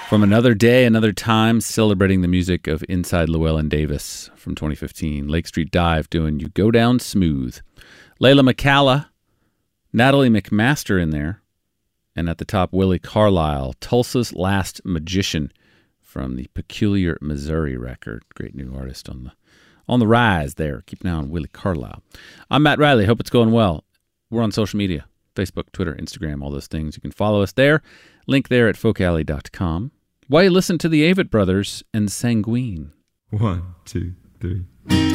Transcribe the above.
From Another Day, Another Time, celebrating the music of Inside Llewellyn Davis from 2015. Lake Street Dive doing You Go Down Smooth. Layla McCalla, Natalie McMaster in there. And at the top, Willie Carlisle, Tulsa's Last Magician from the Peculiar Missouri record. Great new artist on the rise there. Keep an eye on Willie Carlisle. I'm Matt Riley. Hope it's going well. We're on social media, Facebook, Twitter, Instagram, all those things. You can follow us there. Link there at folkalley.com. Why you listen to the Avett Brothers and Sanguine. 1, 2, 3.